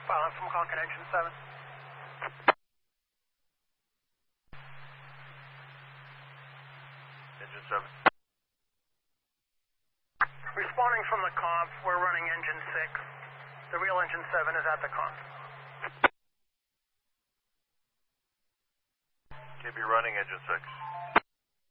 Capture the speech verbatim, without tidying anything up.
Filing from Concord Engine seven. Engine seven. Responding from the comp, we're running engine six. The real engine seven is at the comp. K B running engine six.